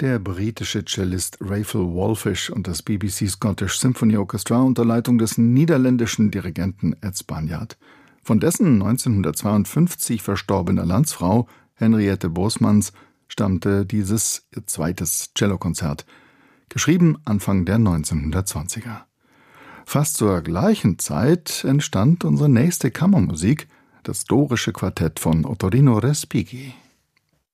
Der britische Cellist Raphael Walfish und das BBC Scottish Symphony Orchestra unter Leitung des niederländischen Dirigenten Ed Spanjaard. Von dessen 1952 verstorbener Landsfrau Henriette Bosmans stammte dieses ihr zweites Cellokonzert, geschrieben Anfang der 1920er. Fast zur gleichen Zeit entstand unsere nächste Kammermusik, das Dorische Quartett von Ottorino Respighi.